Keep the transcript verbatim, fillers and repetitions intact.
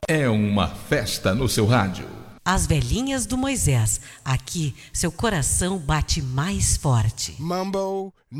É uma festa no seu rádio. As velhinhas do Moisés. Aqui, seu coração bate mais forte. Mambo